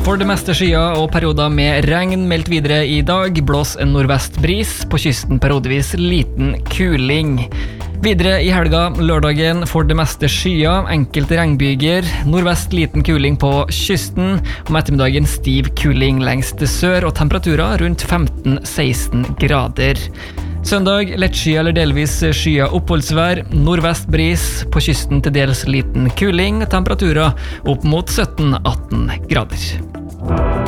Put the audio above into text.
For det meste skyer og perioder med regn meldt videre i dag. Blås en nordvestbris, på kysten periodevis liten kuling. Videre i helga, lørdagen, for det meste skyer, enkelte regnbyger, nordvest liten kuling på kysten, om ettermiddagen stiv kuling lengst til sør og temperaturer rundt 15-16 grader. Søndag, lett sky eller delvis skya oppholdsvær, nordvest bris, på kysten til dels liten kuling, temperaturer opp mot 17-18 grader.